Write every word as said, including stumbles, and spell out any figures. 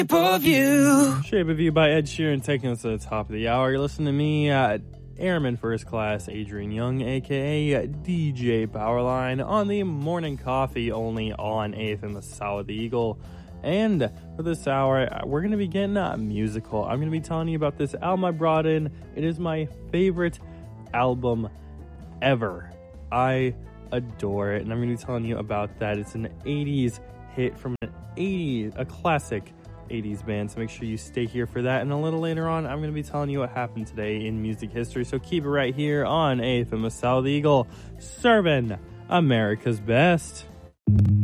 Shape of You. Shape of You by Ed Sheeran taking us to the top of the hour. You're listening to me, uh, Airman First Class Adrian Young, aka D J Powerline, on the morning coffee only on eighth and the South Eagle. And for this hour, we're going to be getting uh, musical. I'm going to be telling you about this album I brought in. It is my favorite album ever. I adore it, and I'm going to be telling you about that. It's an eighties hit from an eighties, a classic eighties band, so make sure you stay here for that. And a little later on, I'm going to be telling you what happened today in music history, so keep it right here on eighth and the South Eagle, serving America's best.